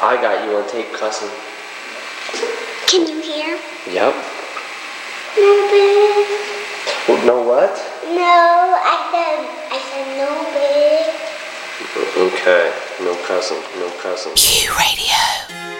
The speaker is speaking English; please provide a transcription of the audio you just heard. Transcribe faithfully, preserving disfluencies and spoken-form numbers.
I got you on tape cussing. Can you hear? Yep. No, babe. Well, no what? No, I said, I said no, babe. Okay, no cussing, no cussing. Q Radio.